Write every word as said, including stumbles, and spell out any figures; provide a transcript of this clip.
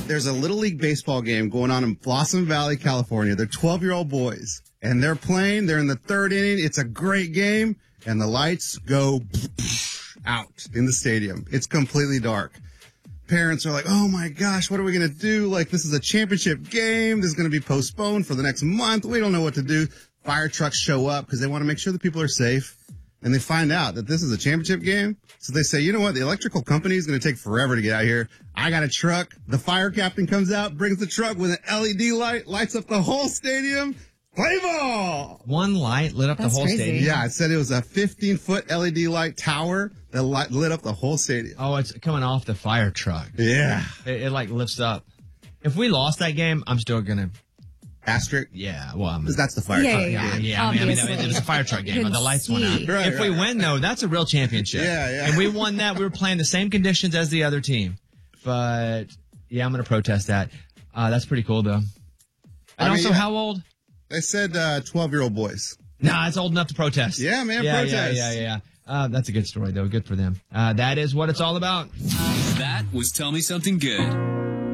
there's a Little League baseball game going on in Blossom Valley, California. They're twelve-year-old boys, and they're playing. They're in the third inning. It's a great game, and the lights go out in the stadium. It's completely dark. Parents are like, oh, my gosh, what are we going to do? Like, this is a championship game. This is going to be postponed for the next month. We don't know what to do. Fire trucks show up because they want to make sure the people are safe. And they find out that this is a championship game. So they say, you know what? The electrical company is going to take forever to get out here. I got a truck. The fire captain comes out, brings the truck with an L E D light, lights up the whole stadium. Play ball! One light lit up That's the whole crazy. stadium? Yeah, it said it was a fifteen-foot L E D light tower that light, lit up the whole stadium. Oh, it's coming off the fire truck. Yeah. It, it like lifts up. If we lost that game, I'm still going to... Asterisk? Yeah, well, I'm... Because that's the fire Yeah, truck. yeah, yeah. game. Yeah, I mean, I mean, Obviously. it was a fire truck game, You but the can lights went see. out. Right, if we right. win, though, that's a real championship. Yeah, yeah. And we won that. We were playing the same conditions as the other team. But, yeah, I'm going to protest that. Uh, that's pretty cool, though. And I mean, also, yeah. how old? They said uh, twelve-year-old boys. Nah, it's old enough to protest. Yeah, man, yeah, protest. Yeah, yeah, yeah. Uh, that's a good story, though. Good for them. Uh, that is what it's all about. That was Tell Me Something Good.